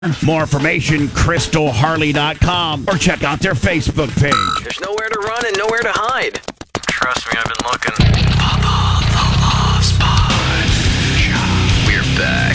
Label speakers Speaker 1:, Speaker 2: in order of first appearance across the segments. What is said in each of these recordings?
Speaker 1: More information, crystalharley.com, or check out their Facebook page.
Speaker 2: There's nowhere to run and nowhere to hide. Trust me, I've been looking.
Speaker 3: Bubba the Love Sponge. We're back.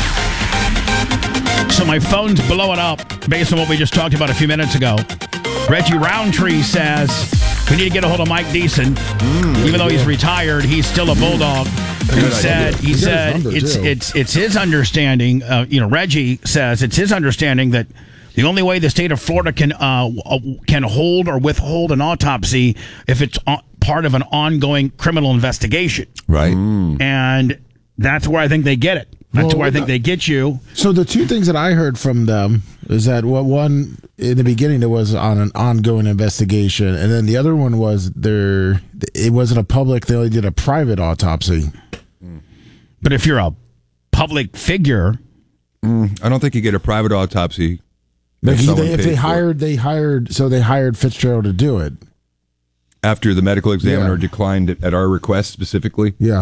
Speaker 1: So my phone's blowing up based on what we just talked about a few minutes ago. Reggie Roundtree says we need to get a hold of Mike Deason. Even though he's retired, he's still a Bulldog. He said it's his understanding. Reggie says it's his understanding that the only way the state of Florida can hold or withhold an autopsy if it's part of an ongoing criminal investigation.
Speaker 4: Right.
Speaker 1: And that's where I think they get it. That's where I think they get you.
Speaker 5: So the two things that I heard from them is that one in the beginning it was on an ongoing investigation, and then the other one was it wasn't a public; they only did a private autopsy.
Speaker 1: But if you're a public figure,
Speaker 4: I don't think you get a private autopsy.
Speaker 5: They hired Fitzgerald to do it
Speaker 4: after the medical examiner declined it at our request specifically.
Speaker 5: Yeah.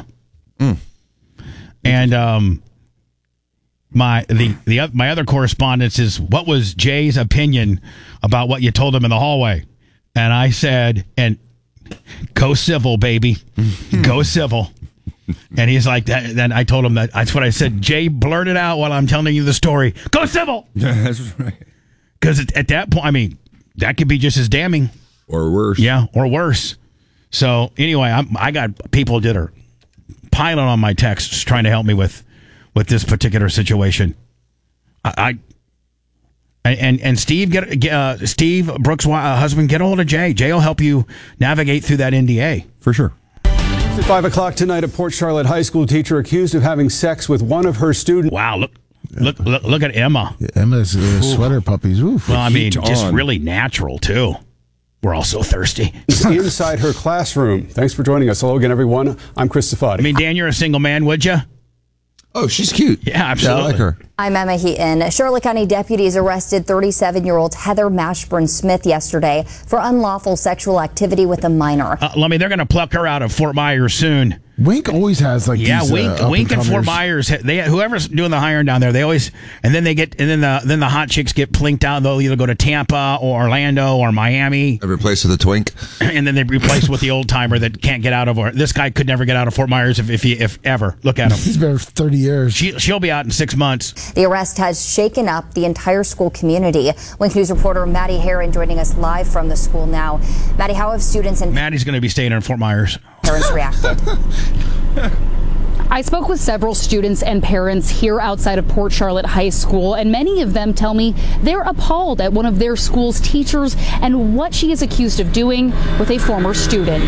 Speaker 1: And my other correspondence is, what was Jay's opinion about what you told him in the hallway? And I said, and go civil, baby, go civil. And he's like, then I told him that's what I said. Jay blurted out while I'm telling you the story. Go civil.
Speaker 4: Yeah, that's right.
Speaker 1: Because at that point, I mean, that could be just as damning,
Speaker 4: or worse.
Speaker 1: Yeah, or worse. So anyway, I got people that are piling on my texts trying to help me with this particular situation. And Steve Steve Brooks' husband, get a hold of Jay. Jay will help you navigate through that NDA
Speaker 4: for sure.
Speaker 6: At 5 o'clock tonight, a Port Charlotte high school teacher accused of having sex with one of her students.
Speaker 1: Wow, look at Emma.
Speaker 5: Emma's sweater puppies. Oof.
Speaker 1: Well, I mean, just really natural too. We're all so thirsty.
Speaker 6: Inside her classroom. Thanks for joining us. Hello again, everyone. I'm Chris Safadi.
Speaker 1: I mean, Dan, you're a single man, would you?
Speaker 4: Oh, she's cute.
Speaker 1: Yeah, absolutely.
Speaker 4: Yeah, I like her.
Speaker 7: I'm Emma Heaton. Charlotte County deputies arrested 37-year-old Heather Mashburn Smith yesterday for unlawful sexual activity with a minor.
Speaker 1: They're going to pluck her out of Fort Myers soon.
Speaker 5: Wink always has these,
Speaker 1: Wink and Fort Myers. Whoever's doing the hiring down there, they always then the hot chicks get plinked out. They'll either go to Tampa or Orlando or Miami.
Speaker 4: They replace with a twink,
Speaker 1: and then they replace with the old timer that can't get out of. This guy could never get out of Fort Myers if ever. Look at him.
Speaker 5: He's been there for 30 years.
Speaker 1: She'll be out in 6 months.
Speaker 7: The arrest has shaken up the entire school community. Wink News reporter Maddie Herron joining us live from the school now. Maddie, how have students and
Speaker 1: Maddie's going to be staying in Fort Myers.
Speaker 7: Parents reacted?
Speaker 8: I spoke with several students and parents here outside of Port Charlotte High School, and many of them tell me they're appalled at one of their school's teachers and what she is accused of doing with a former student.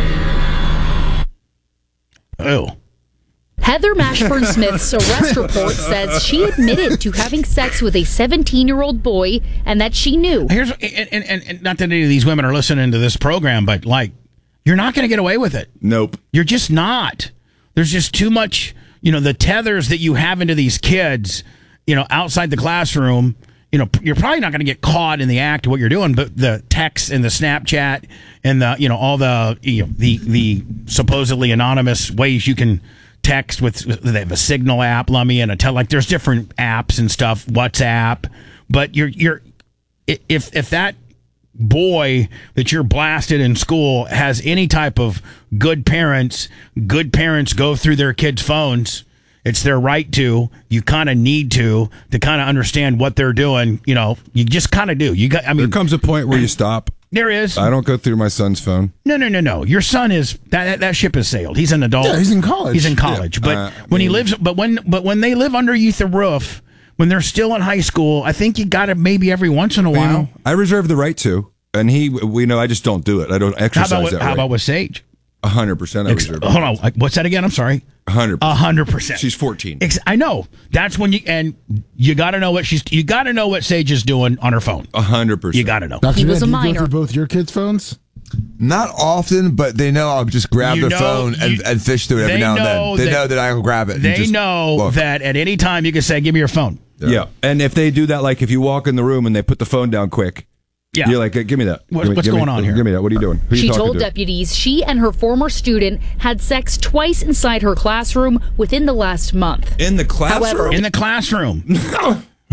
Speaker 1: Oh.
Speaker 8: Heather Mashburn Smith's arrest report says she admitted to having sex with a 17-year-old boy and that she knew.
Speaker 1: And not that any of these women are listening to this program, but you're not going to get away with it.
Speaker 4: Nope.
Speaker 1: You're just not. There's just too much, the tethers that you have into these kids, outside the classroom. You're probably not going to get caught in the act of what you're doing, but the texts and the Snapchat and the, all the, the supposedly anonymous ways you can text with, they have a Signal app, Lummy, and there's different apps and stuff, WhatsApp, but if that boy that you're blasted in school has any type of good parents go through their kids' phones. It's their right to. You kind of need to kind of understand what they're doing. You just kind of do. There
Speaker 4: comes a point where you stop.
Speaker 1: There is.
Speaker 4: I don't go through my son's phone.
Speaker 1: No. Your son is that ship has sailed. He's an adult.
Speaker 5: Yeah, he's in college.
Speaker 1: Yeah. But when they live underneath the roof, when they're still in high school, I think you got to maybe every once in a while.
Speaker 4: I reserve the right to, and I just don't do it. I don't exercise that.
Speaker 1: How about with Sage?
Speaker 4: 100%. I reserve.
Speaker 1: Hold on. What's that again? I'm sorry.
Speaker 4: 100%.
Speaker 1: 100%.
Speaker 4: She's 14.
Speaker 1: I know. That's when you got to know what you got to know what Sage is doing on her phone.
Speaker 4: 100%.
Speaker 1: You got to know.
Speaker 8: He was a minor.
Speaker 5: You go through both your kids' phones?
Speaker 9: Not often, but they know I'll just grab their phone and fish through it every now and then. They know that I will grab it.
Speaker 1: They know that at any time you can say, "Give me your phone."
Speaker 4: Yeah. And if they do that, if you walk in the room and they put the phone down quick,
Speaker 1: yeah,
Speaker 4: you're like, "Give me that."
Speaker 1: What's going on here?
Speaker 4: Give me that. What are you doing?
Speaker 8: She told deputies she and her former student had sex twice inside her classroom within the last month.
Speaker 4: In the classroom?
Speaker 1: In the classroom.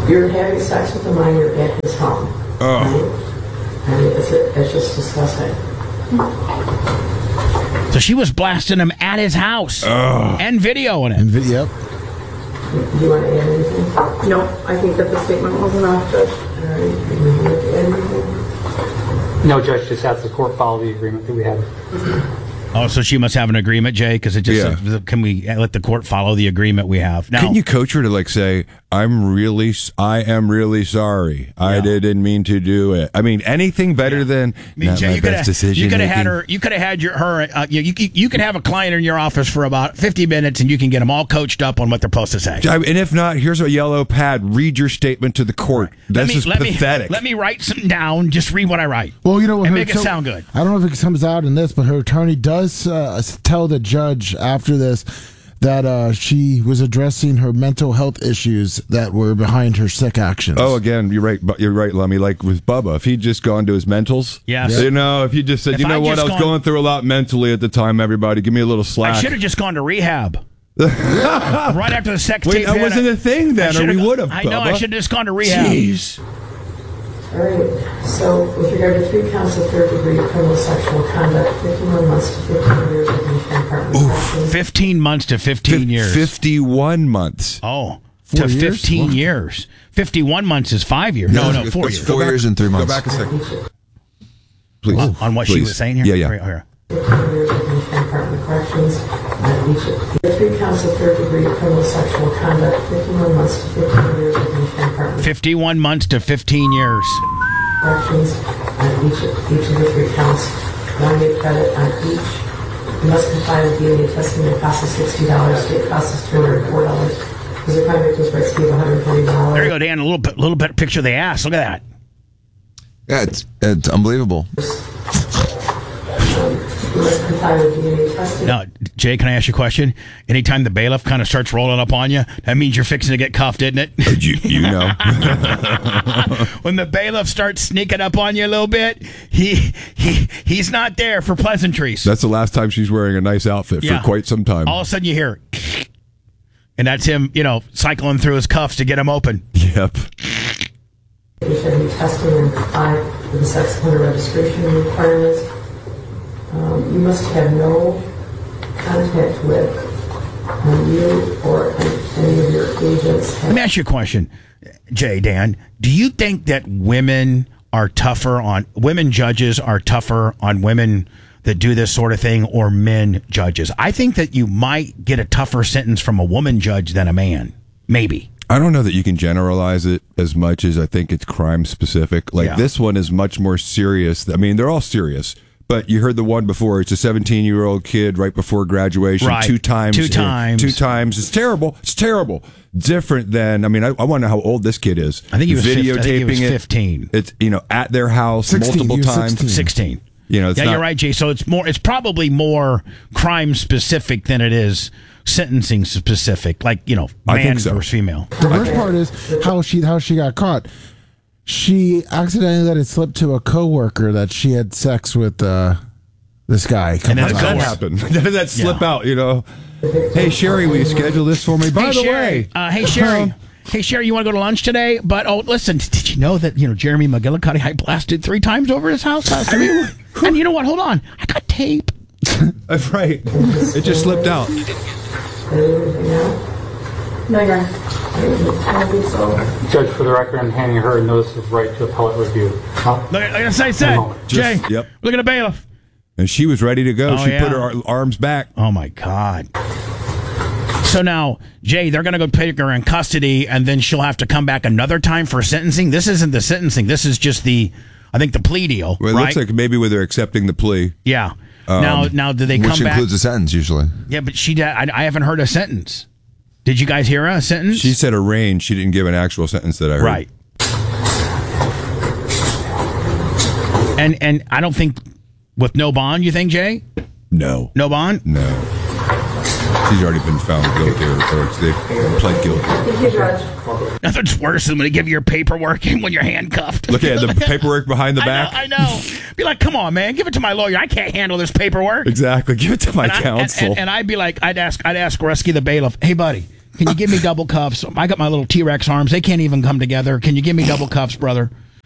Speaker 10: You're having sex with a minor at his home.
Speaker 4: Oh.
Speaker 10: Right? I mean, it's just disgusting.
Speaker 1: So she was blasting him at his house and videoing it.
Speaker 10: Do you want to add anything?
Speaker 11: No, I think that the statement was enough, Judge.
Speaker 10: All right. Do you want to add anything?
Speaker 12: No, Judge, just have the court follow the agreement that we have.
Speaker 1: Oh, so she must have an agreement, Jay? Because it just can we let the court follow the agreement we have? Now,
Speaker 4: can you coach her to like say, I am really sorry. I didn't mean to do it. I mean, anything better than not
Speaker 1: Jay,
Speaker 4: my best decision.
Speaker 1: You could have had
Speaker 4: making.
Speaker 1: her. You could have had her. You could have a client in your office for about 50 minutes, and you can get them all coached up on what they're supposed to say.
Speaker 4: And if not, here's a yellow pad. Read your statement to the court. This is pathetic.
Speaker 1: Let me write something down. Just read what I write.
Speaker 5: Well, you know,
Speaker 1: and make it sound good.
Speaker 5: I don't know if it comes out in this, but her attorney does tell the judge after this that she was addressing her mental health issues that were behind her sick actions.
Speaker 4: Oh, again, you're right, Lemmy. Like with Bubba, if he'd just gone to his mentals, if he just said, I was going through a lot mentally at the time. Everybody, give me a little slack.
Speaker 1: I should have just gone to rehab. Right after the sex tape.
Speaker 4: That wasn't a thing then, or we would have.
Speaker 1: I know. I should have just gone to rehab.
Speaker 4: Jeez.
Speaker 10: All right. So, with regard to 3 counts of third-degree criminal sexual conduct, 51 months to 15 years in Michigan Department of Corrections.
Speaker 1: 15 months to 15 years.
Speaker 4: 51 months.
Speaker 1: Oh, to 15 years. 51 months is 5 years. No, 4 years.
Speaker 9: 4 years and 3 months.
Speaker 4: Go back a second. Please.
Speaker 1: On what she was saying here?
Speaker 4: Yeah.
Speaker 1: Right,
Speaker 10: 15 years in Michigan Department of Corrections. 3 counts of third-degree criminal sexual conduct, 51 months to 15 years in Michigan Department.
Speaker 1: 51 months to 15 years.
Speaker 10: Corrections on each of the 3 counts. 1 day credit on each. You must comply with DNA testing that costs us $60. State costs us $204. There's a crime victim's rights fee of $140.
Speaker 1: There you go, Dan. A little better picture of the ass. Look at that.
Speaker 9: Yeah, it's unbelievable.
Speaker 10: You must comply with DNA testing.
Speaker 1: Now, Jay, can I ask you a question? Anytime the bailiff kind of starts rolling up on you, that means you're fixing to get cuffed, isn't it?
Speaker 4: You know.
Speaker 1: When the bailiff starts sneaking up on you a little bit, he's not there for pleasantries.
Speaker 4: That's the last time she's wearing a nice outfit for quite some time.
Speaker 1: All of a sudden you hear, and that's him, cycling through his cuffs to get him open.
Speaker 4: Yep.
Speaker 10: You should be testing and comply with the sex offender registration requirements. You must have no contact with you or any of your agents.
Speaker 1: Let me ask you a question, Jay, Dan. Do you think that women judges are tougher on women that do this sort of thing, or men judges? I think that you might get a tougher sentence from a woman judge than a man. Maybe.
Speaker 4: I don't know that you can generalize it as much as I think it's crime specific. This one is much more serious. I mean, they're all serious. But you heard the one before. It's a 17-year-old kid right before graduation.
Speaker 1: Right.
Speaker 4: Two times. It's terrible. It's terrible. Different than, I want to know how old this kid is.
Speaker 1: I think he was
Speaker 4: videotaping
Speaker 1: 15.
Speaker 4: It's, at their house 16, multiple times.
Speaker 1: 16.
Speaker 4: It's
Speaker 1: you're right, Jay. So it's probably more crime specific than it is sentencing specific. Like, man versus female.
Speaker 5: The worst part is how she got caught. She accidentally let it slip to a coworker that she had sex with this guy.
Speaker 4: And then that happened. How did that slip out? Hey Sherry, will you schedule this for me? By the way,
Speaker 1: hey Sherry. Hey, Sherry, you want to go to lunch today? But, listen, did you know that, Jeremy McGillicuddy I blasted 3 times over his house last week? And you know what? Hold on. I got tape.
Speaker 4: That's right. It just slipped out.
Speaker 11: No, Your Honor. I don't think so.
Speaker 12: Judge, for the record, I'm handing her a notice of right to appellate review.
Speaker 1: Like I said, Jay, look at the bailiff.
Speaker 4: And she was ready to go. She put her arms back.
Speaker 1: Oh, my God. So now, Jay, they're going to go take her in custody, and then she'll have to come back another time for sentencing? This isn't the sentencing. This is just the plea deal,
Speaker 4: well, it
Speaker 1: right?
Speaker 4: looks like maybe where they're accepting the plea.
Speaker 1: Yeah. Now, do they come back?
Speaker 9: Which includes a sentence, usually.
Speaker 1: Yeah, but I haven't heard a sentence. Did you guys hear a sentence?
Speaker 4: She said a range. She didn't give an actual sentence that I heard.
Speaker 1: Right. And I don't think, with no bond, you think, Jay?
Speaker 4: No.
Speaker 1: No bond?
Speaker 4: No. She's already been found guilty, or they've pled guilty.
Speaker 1: Nothing's worse than when they give you your paperwork and when you're handcuffed.
Speaker 4: Look at the paperwork behind the back.
Speaker 1: I know. Be like, come on, man, give it to my lawyer. I can't handle this paperwork.
Speaker 4: Exactly. Give it to my counsel.
Speaker 1: And I'd be like, I'd ask Rusky the bailiff, hey, buddy, Can you give me double cuffs? I got my little T-Rex arms. They can't even come together. Can you give me double cuffs, brother?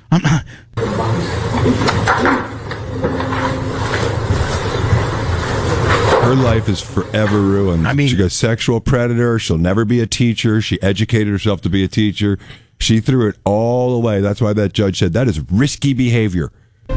Speaker 4: Her life is forever ruined. I mean, she's a sexual predator. She'll never be a teacher. She educated herself to be a teacher. She threw it all away. That's why that judge said that is risky behavior.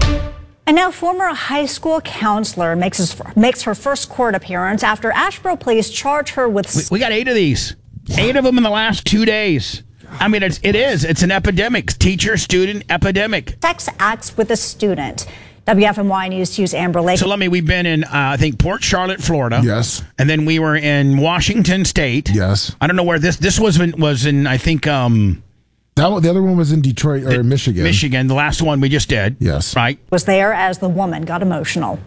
Speaker 13: And now former high school counselor makes her first court appearance after Asheboro police charge her with...
Speaker 1: We got 8 of these. 8 of them in the last 2 days. I mean, it's an epidemic. Teacher-student epidemic.
Speaker 13: Sex acts with a student. WFMY News 2's Amber Lake.
Speaker 1: So, we've been in, I think, Port Charlotte, Florida.
Speaker 5: Yes.
Speaker 1: And then we were in Washington State.
Speaker 5: Yes.
Speaker 1: I don't know where this was in, I think...
Speaker 5: the other one was in Detroit or in Michigan.
Speaker 1: Michigan, the last one we just did.
Speaker 5: Yes.
Speaker 1: Right.
Speaker 13: Was there as the woman got emotional.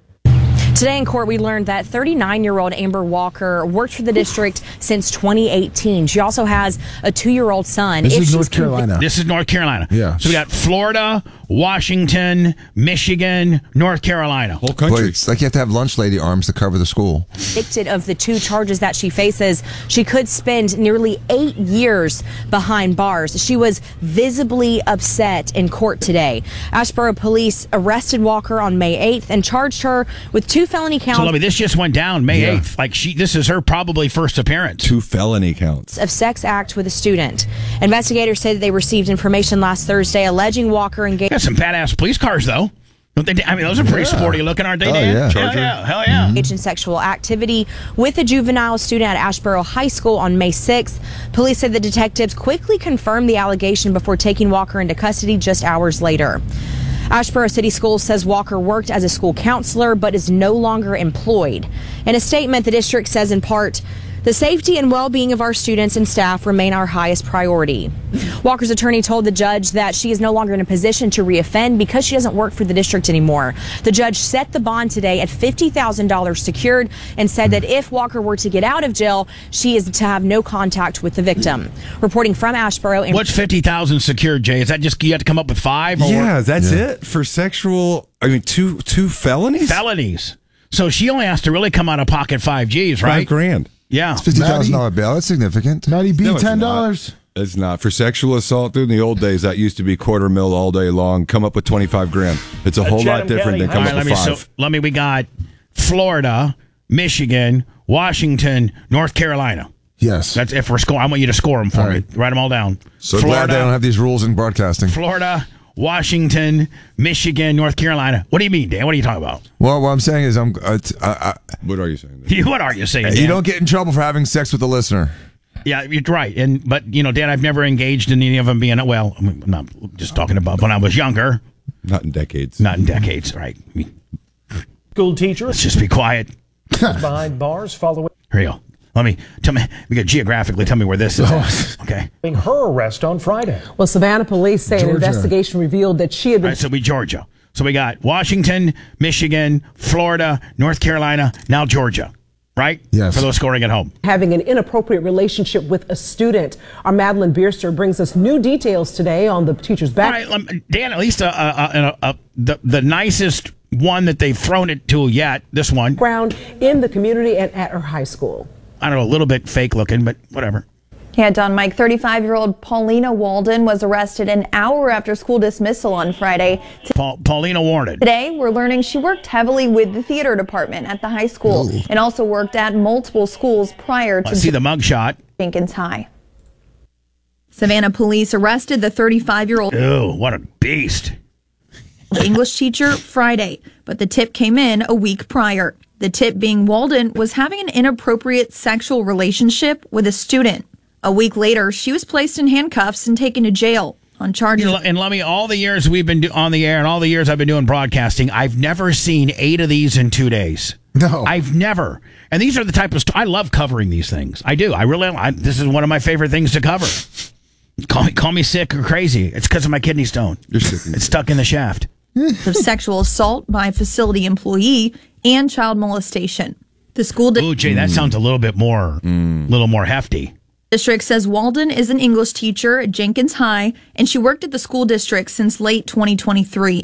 Speaker 14: Today in court, we learned that 39-year-old Amber Walker worked for the district since 2018. She also has a 2-year-old son.
Speaker 5: This is North Carolina.
Speaker 1: This is North Carolina.
Speaker 5: Yeah.
Speaker 1: So we got Florida, Washington, Michigan, North Carolina.
Speaker 4: Whole country.
Speaker 9: Boy, it's like you have to have lunch lady arms to cover the school.
Speaker 14: Convicted of the 2 charges that she faces, she could spend nearly 8 years behind bars. She was visibly upset in court today. Asheboro police arrested Walker on May 8th and charged her with 2 felony counts.
Speaker 1: So, this just went down May 8th. This is her probably first appearance.
Speaker 4: 2 felony counts
Speaker 14: of sex act with a student. Investigators say that they received information last Thursday alleging Walker engaged.
Speaker 1: Got some badass police cars, though. Don't they? I mean, those are pretty sporty looking, aren't they, Dan?
Speaker 9: Yeah.
Speaker 1: Hell yeah.
Speaker 14: Engaged in sexual activity with a juvenile student at Asheboro High School on May 6th. Police said the detectives quickly confirmed the allegation before taking Walker into custody just hours later. Asheboro City Schools says Walker worked as a school counselor but is no longer employed. In a statement, the district says in part, "The safety and well-being of our students and staff remain our highest priority." Walker's attorney told the judge that she is no longer in a position to reoffend because she doesn't work for the district anymore. The judge set the bond today at $50,000 secured and said that if Walker were to get out of jail, she is to have no contact with the victim. Reporting from Asheboro.
Speaker 1: What's 50,000 secured, Jay? Is that just you have to come up with 5?
Speaker 4: Yeah, that's it for sexual. I mean, two felonies.
Speaker 1: Felonies. So she only has to really come out of pocket 5 G's, right?
Speaker 4: $5,000.
Speaker 1: Yeah.
Speaker 9: It's $50,000 bail. That's significant.
Speaker 5: Maddie B,
Speaker 4: No,
Speaker 5: $10.
Speaker 4: It's not. For sexual assault, dude, in the old days, that used to be $250,000 all day long. Come up with $25,000. It's a whole lot different than come up with 5.
Speaker 1: We got Florida, Michigan, Washington, North Carolina.
Speaker 5: Yes.
Speaker 1: That's if we're scoring. I want you to score them for me. Write them all down.
Speaker 9: So glad they don't have these rules in broadcasting.
Speaker 1: Florida, Washington, Michigan, North Carolina. What do you mean, Dan? What are you talking about?
Speaker 9: Well, what I'm saying is
Speaker 4: what are you saying?
Speaker 1: What are you saying, Dan?
Speaker 9: You don't get in trouble for having sex with a listener.
Speaker 1: Yeah, you're right. But Dan, I've never engaged in any of them being, well, I'm not just talking about when I was younger.
Speaker 4: Not in decades.
Speaker 1: Right.
Speaker 15: School teacher.
Speaker 1: Let's just be quiet.
Speaker 15: Behind bars following.
Speaker 1: Here you go. Tell me, geographically, tell me where this is at. Okay.
Speaker 15: Her arrest on Friday.
Speaker 16: Well, Savannah police say an investigation revealed that she had been.
Speaker 1: All right, so Georgia. So we got Washington, Michigan, Florida, North Carolina, now Georgia. Right?
Speaker 5: Yes.
Speaker 1: For those scoring at home.
Speaker 16: Having an inappropriate relationship with a student. Our Madeline Bierster brings us new details today on the teacher's back.
Speaker 1: All right, Dan, at least the nicest one that they've thrown it to yet, this one.
Speaker 16: Ground in the community and at her high school.
Speaker 1: I don't know, a little bit fake looking, but whatever.
Speaker 17: Yeah, Don Mike, 35-year-old Paulina Walden was arrested an hour after school dismissal on Friday.
Speaker 1: Paulina Walden.
Speaker 17: Today, we're learning she worked heavily with the theater department at the high school and also worked at multiple schools prior to
Speaker 1: see the mugshot.
Speaker 17: Jenkins High. Savannah police arrested the 35-year-old.
Speaker 1: Ew, what a beast.
Speaker 17: English teacher Friday, but the tip came in a week prior. The tip being Walden was having an inappropriate sexual relationship with a student. A week later, she was placed in handcuffs and taken to jail on charges.
Speaker 1: And let me, all the years we've been on the air and all the years I've been doing broadcasting, I've never seen 8 of these in 2 days.
Speaker 5: No.
Speaker 1: I've never. And these are the type of I love covering these things. I do. This is one of my favorite things to cover. Call me sick or crazy. It's because of my kidney stone.
Speaker 4: You're sick.
Speaker 1: It's stuck in the shaft.
Speaker 17: Of sexual assault by a facility employee and child molestation. The school
Speaker 1: Ooh, Jay, that sounds a little bit more, little more hefty.
Speaker 17: District says Walden is an English teacher at Jenkins High, and she worked at the school district since late 2023.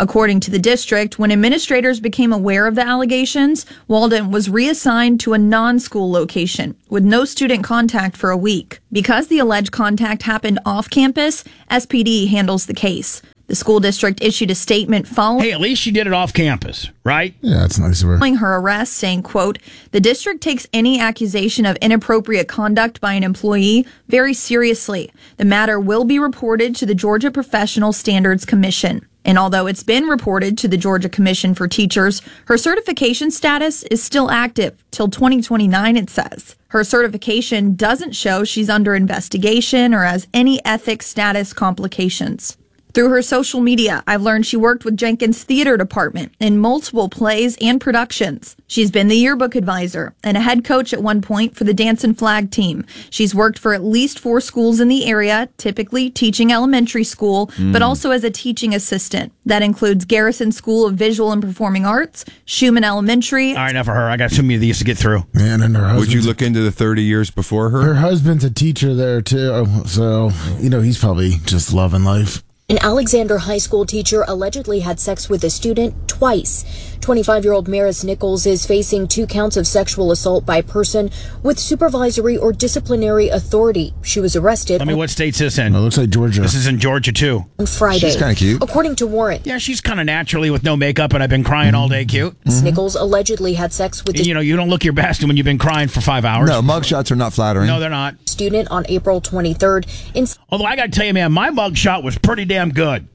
Speaker 17: According to the district, when administrators became aware of the allegations, Walden was reassigned to a non-school location with no student contact for a week. Because the alleged contact happened off campus, SPD handles the case. The school district issued a statement following...
Speaker 1: Hey, at least she did it off campus, right?
Speaker 5: Yeah, that's nice of her.
Speaker 17: Following her arrest, saying, quote, the district takes any accusation of inappropriate conduct by an employee very seriously. The matter will be reported to the Georgia Professional Standards Commission. And although it's been reported to the Georgia Commission for Teachers, her certification status is still active till 2029, it says. Her certification doesn't show she's under investigation or has any ethics status complications. Through her social media, I've learned she worked with Jenkins Theater Department in multiple plays and productions. She's been the yearbook advisor and a head coach at one point for the Dance and Flag team. She's worked for at least 4 schools in the area, typically teaching elementary school, but also as a teaching assistant. That includes Garrison School of Visual and Performing Arts, Schumann Elementary.
Speaker 1: All right, enough for her. I got so many of these to get through.
Speaker 5: Man, and her husband.
Speaker 4: Would you look into the 30 years before her?
Speaker 5: Her husband's a teacher there, too. So, he's probably just loving life.
Speaker 18: An Alexander High School teacher allegedly had sex with a student twice. 25-year-old Maris Nichols is facing 2 counts of sexual assault by person with supervisory or disciplinary authority. She was arrested.
Speaker 1: Tell me what state's this in?
Speaker 5: It looks like Georgia.
Speaker 1: This is in Georgia, too.
Speaker 18: On Friday.
Speaker 9: She's kind of cute.
Speaker 18: According to warrant.
Speaker 1: Yeah, she's kind of naturally with no makeup, and I've been crying all day cute.
Speaker 18: Nichols allegedly had sex with the
Speaker 1: you don't look your best when you've been crying for 5 hours.
Speaker 9: No, mugshots are not flattering.
Speaker 1: No, they're not.
Speaker 18: Student on April 23rd.
Speaker 1: Although I got to tell you, man, my mugshot was pretty damn good.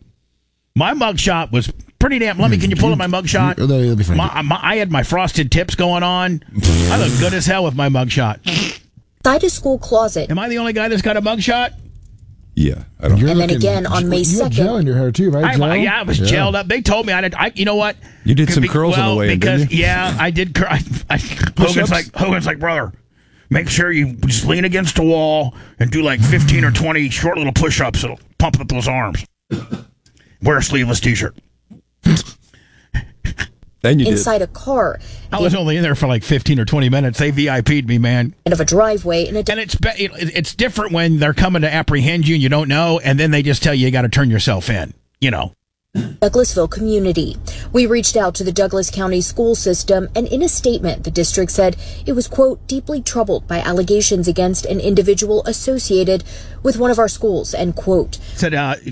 Speaker 1: My mugshot was pretty damn... Let me, can you pull up my mugshot?
Speaker 5: That'll be fine.
Speaker 1: I had my frosted tips going on. I look good as hell with my mugshot.
Speaker 18: Inside a school closet.
Speaker 1: Am I the only guy that's got a mugshot?
Speaker 4: Yeah, I don't.
Speaker 18: And then again on May 2nd.
Speaker 5: You had gel in your hair too, right?
Speaker 1: I was gelled up. They told me you know what?
Speaker 4: You did some curls on the way, didn't you?
Speaker 1: Yeah, I did. Hogan's like, brother, make sure you just lean against the wall and do like 15 or 20 short little push-ups. It'll pump up those arms. Wear a sleeveless T-shirt.
Speaker 4: Then you
Speaker 18: inside a car.
Speaker 1: I was only in there for like 15 or 20 minutes. They VIP'd me, man.
Speaker 18: End of a driveway. And
Speaker 1: it's different when they're coming to apprehend you and you don't know, and then they just tell you got to turn yourself in,
Speaker 18: Douglasville community. We reached out to the Douglas County school system, and in a statement, the district said it was, quote, deeply troubled by allegations against an individual associated with one of our schools, end quote.
Speaker 1: Said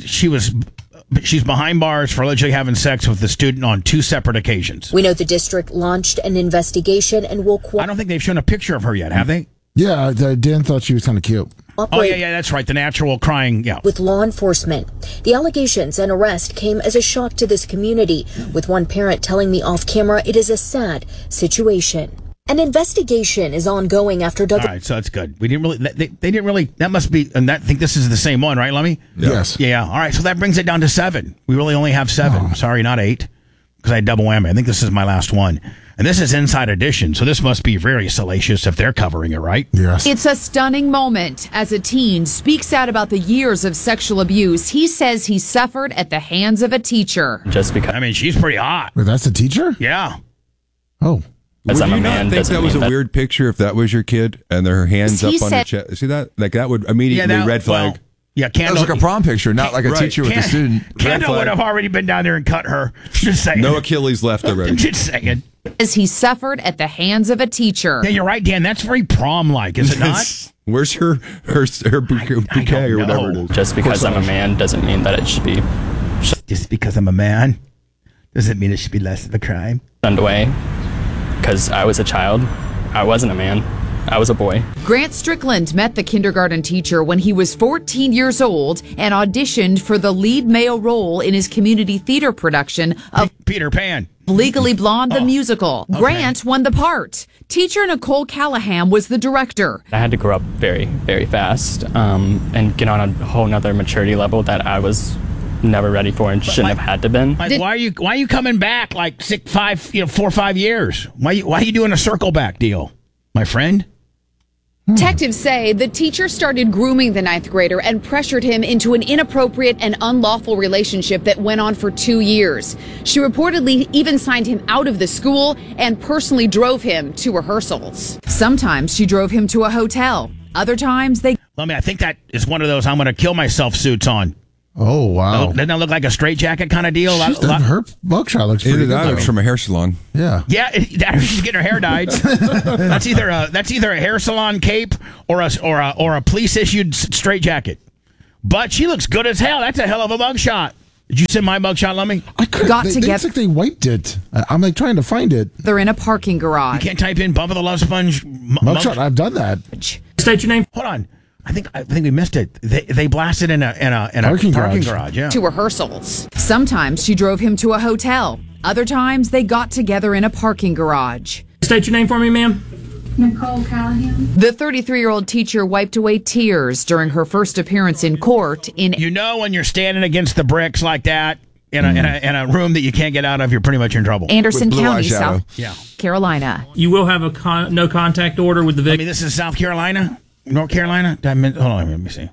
Speaker 1: she's behind bars for allegedly having sex with the student on 2 separate occasions.
Speaker 18: We know the district launched an investigation and will...
Speaker 1: I don't think they've shown a picture of her yet, have they?
Speaker 5: Yeah, Dan thought she was kind of cute.
Speaker 1: Oh, yeah, that's right. The natural crying, yeah.
Speaker 18: With law enforcement. The allegations and arrest came as a shock to this community, with one parent telling me off camera it is a sad situation. An investigation is ongoing after Douglas...
Speaker 1: All right, so that's good. We didn't really... They didn't really... That must be... And I think this is the same one, right, Lemmy?
Speaker 5: Yes.
Speaker 1: Yeah, all right, so that brings it down to 7. We really only have 7. Oh. Sorry, not 8, because I had double whammy. I think this is my last one. And this is Inside Edition, so this must be very salacious if they're covering it, right?
Speaker 5: Yes.
Speaker 19: It's a stunning moment as a teen speaks out about the years of sexual abuse he says he suffered at the hands of a teacher.
Speaker 1: Just because... I mean, she's pretty hot.
Speaker 5: Wait, that's a teacher?
Speaker 1: Yeah.
Speaker 5: Oh.
Speaker 4: Would you not think that was a weird picture if that was your kid and their hands up on their chest? See that? Like that would immediately red flag.
Speaker 1: Well, yeah,
Speaker 9: that was like a prom picture, not like a teacher with a student.
Speaker 1: Kendall would have already been down there and cut her. Just saying.
Speaker 4: No Achilles left already.
Speaker 1: Just saying.
Speaker 19: As he suffered at the hands of a teacher.
Speaker 1: Yeah, you're right, Dan. That's very prom-like, is it not?
Speaker 4: Where's her bouquet or whatever it is?
Speaker 20: Just because I'm a man doesn't mean that it should be...
Speaker 1: Just because I'm a man doesn't mean it should be less of a crime.
Speaker 20: Shunned away because I was a child. I wasn't a man. I was a boy.
Speaker 19: Grant Strickland met the kindergarten teacher when he was 14 years old and auditioned for the lead male role in his community theater production of
Speaker 1: Peter Pan.
Speaker 19: Legally Blonde, the musical. Okay. Grant won the part. Teacher Nicole Callahan was the director.
Speaker 20: I had to grow up very, very fast and get on a whole nother maturity level that I was never ready for and shouldn't have had to been.
Speaker 1: Why are you coming back like 4 or 5 years? Why are you doing a circle back deal, my friend?
Speaker 19: Detectives say the teacher started grooming the 9th grader and pressured him into an inappropriate and unlawful relationship that went on for 2 years. She reportedly even signed him out of the school and personally drove him to rehearsals. Sometimes she drove him to a hotel. Other times I think
Speaker 1: that is one of those I'm going to kill myself suits on.
Speaker 5: Oh, wow.
Speaker 1: Doesn't that look like a straitjacket kind of deal?
Speaker 5: Her mugshot looks pretty good.
Speaker 4: That looks from a hair salon.
Speaker 5: Yeah.
Speaker 1: Yeah, she's getting her hair dyed. That's either a hair salon cape or a police issued straitjacket. But she looks good as hell. That's a hell of a mugshot. Did you send my mugshot, Lummy?
Speaker 5: It's like they wiped it. I'm like trying to find it.
Speaker 2: They're in a parking garage.
Speaker 1: You can't type in Bubba the Love Sponge
Speaker 5: mugshot. I've done that.
Speaker 1: State your name. Hold on. I think we missed it. They blasted in a parking garage. Yeah.
Speaker 2: To rehearsals. Sometimes she drove him to a hotel. Other times they got together in a parking garage.
Speaker 3: State your name for me, ma'am.
Speaker 11: Nicole Callahan.
Speaker 2: The 33-year-old teacher wiped away tears during her first appearance in court.
Speaker 1: You know, when you're standing against the bricks like that in a room that you can't get out of, you're pretty much in trouble.
Speaker 2: Anderson County, South Carolina.
Speaker 3: You will have a no contact order with the victim.
Speaker 1: I mean, this is South Carolina, North Carolina. Hold on, let me see.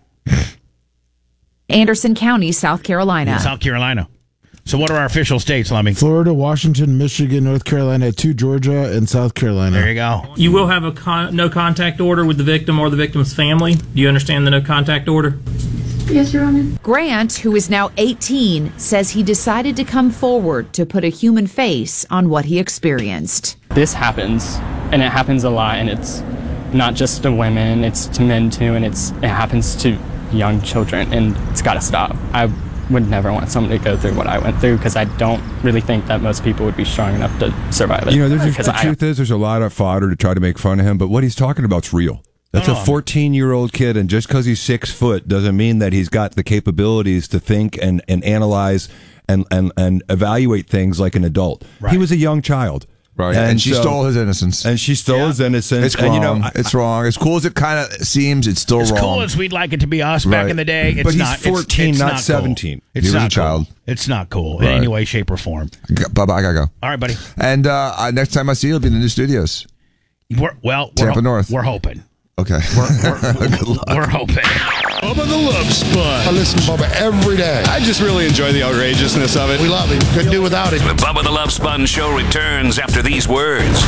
Speaker 2: Anderson County, South Carolina.
Speaker 1: Yeah, South Carolina. So what are our official states, Lemmy?
Speaker 5: Florida, Washington, Michigan, North Carolina, 2 Georgia, and South Carolina.
Speaker 1: There you go.
Speaker 3: You will have a no contact order with the victim or the victim's family. Do you understand the no contact order?
Speaker 11: Yes, Your Honor.
Speaker 2: Grant, who is now 18, says he decided to come forward to put a human face on what he experienced.
Speaker 20: This happens, and it happens a lot, and it's not just to women, it's to men too, and it happens to young children, and it's got to stop. I would never want someone to go through what I went through because I don't really think that most people would be strong enough to survive it.
Speaker 4: You know, the truth is there's a lot of fodder to try to make fun of him, but what he's talking about is real. That's a 14-year-old kid, and just because he's 6 foot doesn't mean that he's got the capabilities to think and analyze and evaluate things like an adult. Right. He was a young child.
Speaker 9: Right, and she stole his innocence.
Speaker 4: And she stole his innocence.
Speaker 9: It's wrong.
Speaker 4: And,
Speaker 9: it's wrong. As cool as it kind of seems, it's still wrong.
Speaker 1: As cool as we'd like it to be us back in the day, it's
Speaker 4: but
Speaker 1: not.
Speaker 4: He's 14,
Speaker 1: it's
Speaker 4: not
Speaker 1: not
Speaker 4: 17.
Speaker 1: Cool. It's
Speaker 9: he was
Speaker 1: not
Speaker 9: a child.
Speaker 1: Cool. It's not cool in any way, shape, or form.
Speaker 9: Bye-bye, I gotta go.
Speaker 1: All right, buddy.
Speaker 9: And next time I see you, it'll be in the new studios.
Speaker 1: Tampa
Speaker 9: North.
Speaker 1: We're hoping.
Speaker 9: Okay.
Speaker 1: Good luck. We're hoping.
Speaker 6: Bubba the Love Sponge. I listen to Bubba every day.
Speaker 21: I just really enjoy the outrageousness of it.
Speaker 6: We love him. Couldn't do without him.
Speaker 22: The Bubba the Love Sponge show returns after these words.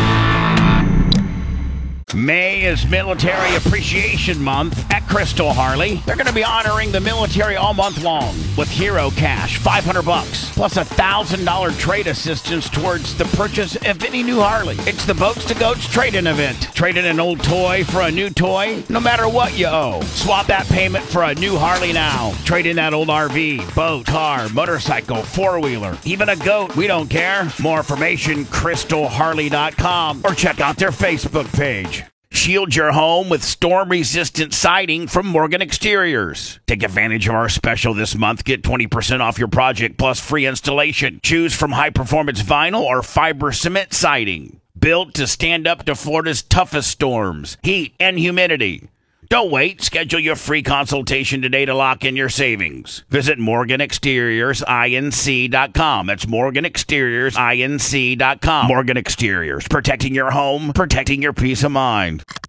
Speaker 1: May is Military Appreciation Month at Crystal Harley. They're going to be honoring the military all month long with Hero Cash, $500, plus $1,000 trade assistance towards the purchase of any new Harley. It's the Boats to Goats trade-in event. Trade in an old toy for a new toy, no matter what you owe. Swap that payment for a new Harley now. Trade in that old RV, boat, car, motorcycle, four-wheeler, even a goat. We don't care. More information, crystalharley.com, or check out their Facebook page. Shield your home with storm-resistant siding from Morgan Exteriors. Take advantage of our special this month. Get 20% off your project plus free installation. Choose from high-performance vinyl or fiber cement siding. Built to stand up to Florida's toughest storms, heat, and humidity. Don't wait. Schedule your free consultation today to lock in your savings. Visit MorganExteriorsINC.com. That's MorganExteriorsINC.com. Morgan Exteriors. Protecting your home, protecting your peace of mind.